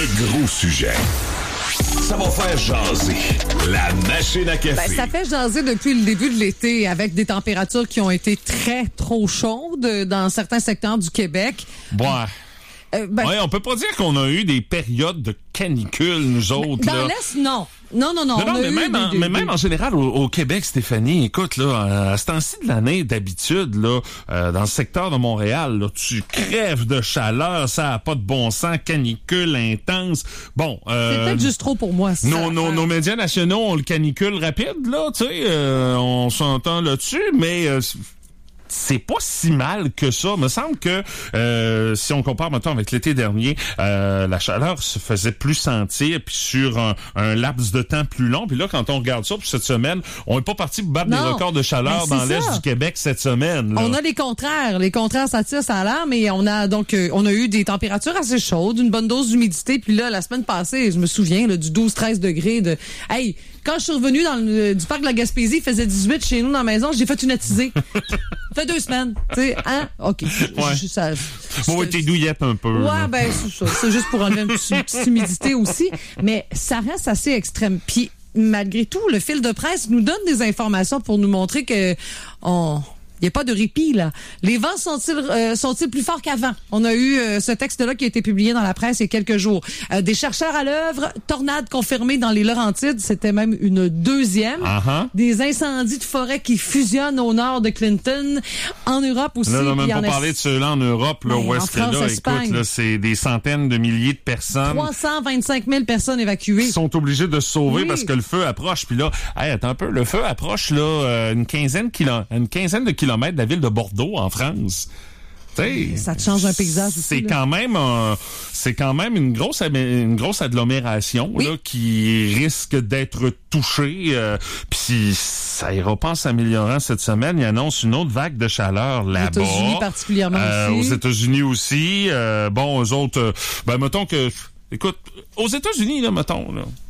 Les gros sujets. Ça va faire jaser. La machine à café. Ça fait jaser depuis le début de l'été avec des températures qui ont été trop chaudes dans certains secteurs du Québec. Ouais. Ouais, on peut pas dire qu'on a eu des périodes de canicule, nous autres. Dans l'Est, non. Non, mais même en général au Québec, Stéphanie, écoute, là, à ce temps-ci de l'année, d'habitude, là, dans le secteur de Montréal, là, tu crèves de chaleur, ça a pas de bon sens, canicule intense. Bon, c'est peut-être juste trop pour moi, ça. Nos médias nationaux ont le canicule rapide, là, tu sais, on s'entend là-dessus, mais c'est pas si mal que ça. Il me semble que si on compare maintenant avec l'été dernier, la chaleur se faisait plus sentir puis sur un laps de temps plus long. Puis là, quand on regarde ça, puis cette semaine, on n'est pas parti pour battre des records de chaleur dans l'Est du Québec cette semaine. Là. On a les contraires. Les contraires, ça tire, ça a l'air, mais on a eu des températures assez chaudes, une bonne dose d'humidité. Puis là, la semaine passée, je me souviens là, du 12-13 degrés de... Hey, quand je suis revenue du parc de la Gaspésie, il faisait 18 chez nous dans la maison, j'ai fait une attisée. Ça fait 2 semaines. Tu sais, hein? OK. Ouais. T'es douillette un peu. Ouais, ben, c'est ça. C'est juste pour enlever une petite humidité aussi. Mais ça reste assez extrême. Puis, malgré tout, le fil de presse nous donne des informations pour nous montrer que il n'y a pas de répit, là. Les vents sont-ils plus forts qu'avant? On a eu ce texte-là qui a été publié dans la presse il y a quelques jours. Des chercheurs à l'œuvre, tornades confirmées dans les Laurentides, c'était même une deuxième. Uh-huh. Des incendies de forêt qui fusionnent au nord de Clinton. En Europe aussi. Là, on n'a même pas parlé de ceux-là en Europe, là, où est-ce que là, Espagne. Écoute, là, c'est des centaines de milliers de personnes. 325 000 personnes évacuées. Qui sont obligées de se sauver oui. parce que le feu approche. Puis là, attends un peu, le feu approche, là, une quinzaine de kilomètres de la ville de Bordeaux, en France. T'sais, ça te change un paysage aussi. C'est quand même une grosse agglomération là, qui risque d'être touchée. Puis ça ira pas en s'améliorant cette semaine. Il annonce une autre vague de chaleur là-bas. Aux États-Unis particulièrement aussi. Aux États-Unis aussi. Bon, eux autres, mettons que... Écoute, aux États-Unis, là, mettons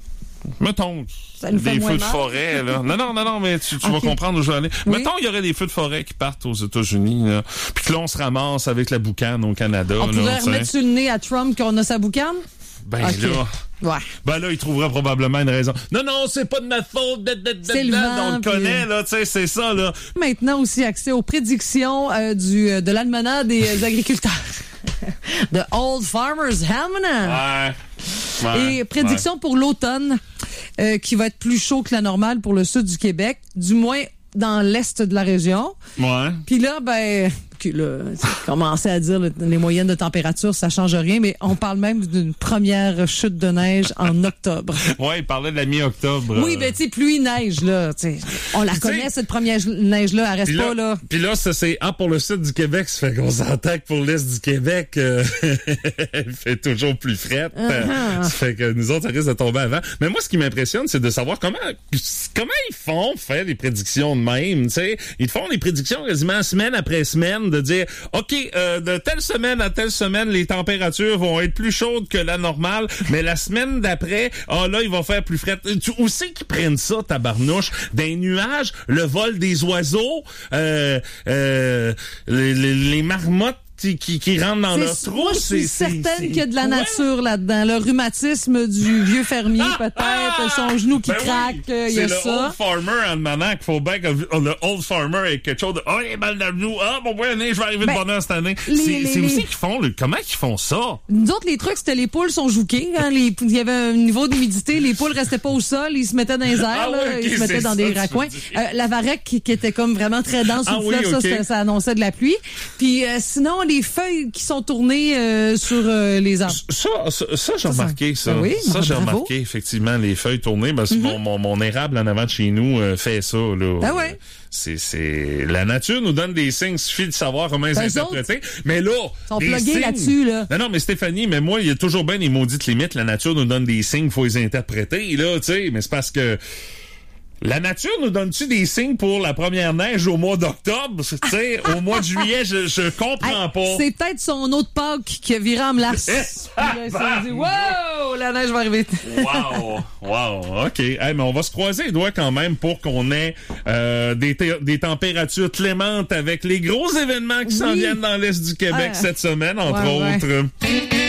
des feux de forêt, là. Non, mais tu vas comprendre où je vais aller. Oui? Mettons, il y aurait des feux de forêt qui partent aux États-Unis, là. Puis que là, on se ramasse avec la boucane au Canada. On pourrait remettre sur le nez à Trump qu'on a sa boucane? Ben okay. là... Ouais. Ben là, il trouvera probablement une raison. Non, c'est pas de ma faute. C'est le vent, on le connaît, là, tu sais, c'est ça, là. Maintenant aussi, accès aux prédictions de l'almanach des agriculteurs. The Old Farmer's Almanac. Ouais. Et prédiction pour l'automne, qui va être plus chaud que la normale pour le sud du Québec, du moins dans l'est de la région. Ouais. Puis là, commencer à dire les moyennes de température, ça change rien, mais on parle même d'une première chute de neige en octobre. Ouais, il parlait de la mi-octobre. Oui, ben tu sais, pluie, neige, là. On la connaît, cette première neige-là, elle reste pas, là. Puis là, ça c'est pour le sud du Québec, ça fait qu'on s'entend que pour l'est du Québec, elle fait toujours plus frette. Ça fait que nous autres, ça risque de tomber avant. Mais moi, ce qui m'impressionne, c'est de savoir comment ils font pour faire des prédictions de même, tu sais. Ils font des prédictions quasiment semaine après semaine, de dire, OK, de telle semaine à telle semaine, les températures vont être plus chaudes que la normale, mais la semaine d'après, là, il va faire plus frais. Où c'est qu'ils prennent ça, tabarnouche? Des nuages, le vol des oiseaux, les marmottes qui rentrent dans leur trou. Moi, je suis certaine qu'il y a de la nature là-dedans. Le rhumatisme du vieux fermier, peut-être, son genou qui craque, il y a ça. C'est le Old Farmer Almanac. Faut bien que le Old Farmer ait quelque chose de « il est mal dans le genou. Mon année, je vais arriver de bonheur cette année. » C'est aussi qu'ils font... Comment ils font ça? Nous autres, les trucs, c'était les poules sont jouquées. Hein, il y avait un niveau d'humidité. Les poules restaient pas au sol. Ils se mettaient dans les airs. Ils se mettaient dans des raccoins. La varech qui était comme vraiment très dense sous le fleuve, ça annonçait de la pluie. Puis sinon, les feuilles qui sont tournées sur les arbres. Ça j'ai remarqué ça. Ben oui, ça j'ai bravo. remarqué effectivement les feuilles tournées parce que mon érable en avant de chez nous fait ça là. Ah ouais. C'est la nature nous donne des signes, il suffit de savoir comment les interpréter. Mais là, ils sont plugués là-dessus là. Non mais Stéphanie, mais moi il y a toujours bien des maudites limites, la nature nous donne des signes, faut les interpréter là, tu sais, mais c'est parce que la nature nous donne-tu des signes pour la première neige au mois d'octobre? Tu sais, au mois de juillet, je comprends pas. C'est peut-être son autre Pâques qui a viré en glace. Il s'est dit, wow, la neige va arriver. Wow, OK. Hey, mais on va se croiser les doigts quand même pour qu'on ait des températures clémentes avec les gros événements qui s'en viennent dans l'Est du Québec cette semaine, entre autres.